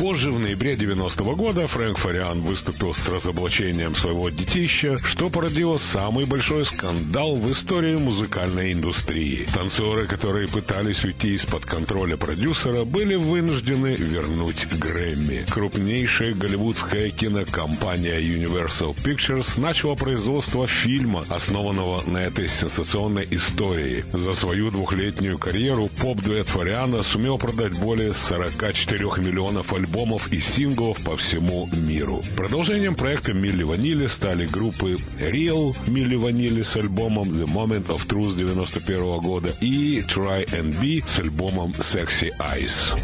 Позже, в ноябре 90-го года, Фрэнк Фариан выступил с разоблачением своего детища, что породило самый большой скандал в истории музыкальной индустрии. Танцоры, которые пытались уйти из-под контроля продюсера, были вынуждены вернуть Грэмми. Крупнейшая голливудская кинокомпания Universal Pictures начала производство фильма, основанного на этой сенсационной истории. За свою двухлетнюю карьеру поп-дуэт Фариана сумел продать более 44 миллионов альбомов и синглов по всему миру. Продолжением проекта Милли Ванилли стали группы Real, Милли Ванилли с альбомом The Moment of Truth 91 года и Try and Be с альбомом Sexy Eyes.